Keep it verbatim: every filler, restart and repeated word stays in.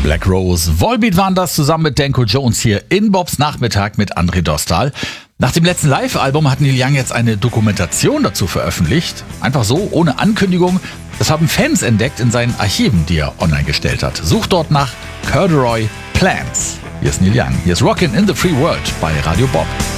Black Rose, Volbeat waren das zusammen mit Danko Jones hier in Bobs Nachmittag mit André Dostal. Nach dem letzten Live-Album hat Neil Young jetzt eine Dokumentation dazu veröffentlicht. Einfach so, ohne Ankündigung. Das haben Fans entdeckt in seinen Archiven, die er online gestellt hat. Sucht dort nach Corduroy Plants. Hier ist Neil Young. Hier ist Rockin' in the Free World bei Radio Bob.